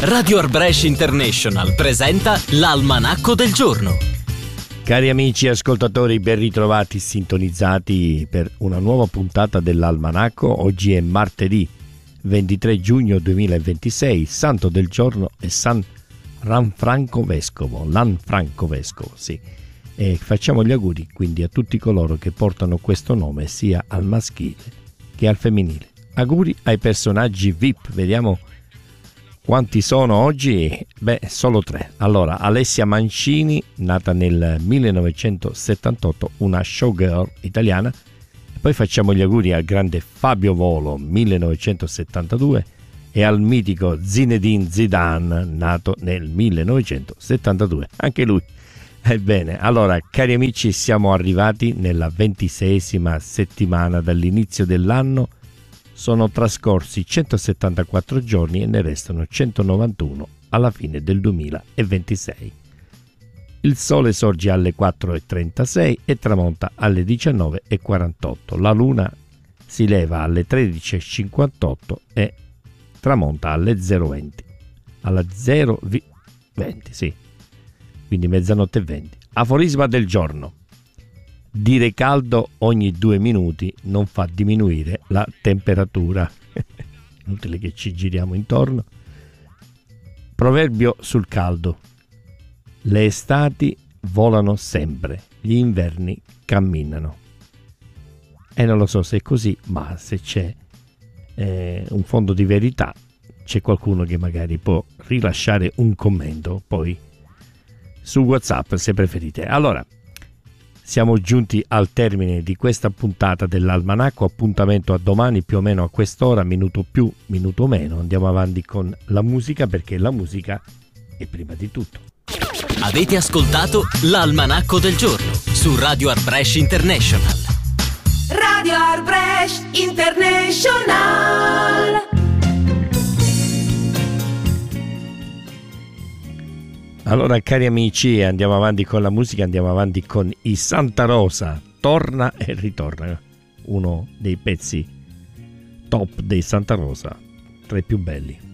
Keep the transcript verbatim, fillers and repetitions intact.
Radio Arbresh International presenta l'Almanacco del giorno. Cari amici ascoltatori, ben ritrovati, sintonizzati per una nuova puntata dell'Almanacco. Oggi è martedì ventitré giugno duemilaventisei, santo del giorno è San Lanfranco Vescovo, Lanfranco Vescovo, sì. E facciamo gli auguri quindi a tutti coloro che portano questo nome sia al maschile che al femminile. Auguri ai personaggi V I P, vediamo quanti sono oggi. Beh, solo tre. Allora, Alessia Mancini, nata nel millenovecentosettantotto, una showgirl italiana. E poi facciamo gli auguri al grande Fabio Volo, millenovecentosettantadue, e al mitico Zinedine Zidane, nato nel millenovecentosettantadue. Anche lui. Ebbene, allora, cari amici, siamo arrivati nella ventiseiesima settimana dall'inizio dell'anno. Sono trascorsi centosettantaquattro giorni e ne restano centonovantuno alla fine del duemilaventisei. Il sole sorge alle quattro e trentasei e tramonta alle diciannove e quarantotto. La luna si leva alle tredici e cinquantotto e tramonta alle zero venti. Alla zero venti, sì. Quindi mezzanotte e venti. Aforisma del giorno. Dire caldo ogni due minuti non fa diminuire la temperatura. Inutile che ci giriamo intorno. Proverbio sul caldo. Le estati volano sempre, gli inverni camminano. E non lo so se è così, ma se c'è eh, un fondo di verità, c'è qualcuno che magari può rilasciare un commento poi su WhatsApp se preferite. Allora, siamo giunti al termine di questa puntata dell'Almanacco. Appuntamento a domani più o meno a quest'ora, minuto più, minuto meno. Andiamo avanti con la musica, perché la musica è prima di tutto. Avete ascoltato l'Almanacco del giorno su Radio Arbresh International. Radio Arbresh International. Allora, cari amici, andiamo avanti con la musica, andiamo avanti con i Santa Rosa. Torna e ritorna, uno dei pezzi top dei Santa Rosa, tra i più belli.